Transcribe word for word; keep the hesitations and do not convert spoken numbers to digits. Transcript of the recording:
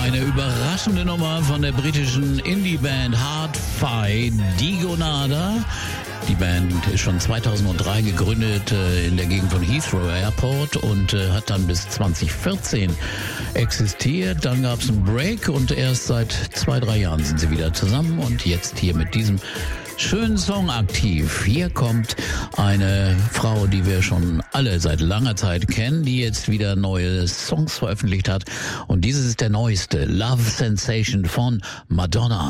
Eine überraschende Nummer von der britischen Indie-Band Hard-Fi, Digonada. Die Band ist schon zweitausenddrei gegründet äh, in der Gegend von Heathrow Airport und äh, hat dann bis zwanzig vierzehn existiert. Dann gab es einen Break und erst seit zwei, drei Jahren sind sie wieder zusammen und jetzt hier mit diesem schönen Song aktiv. Hier kommt eine Frau, die wir schon alle seit langer Zeit kennen, die jetzt wieder neue Songs veröffentlicht hat. Und dieses ist der neueste, Love Sensation von Madonna.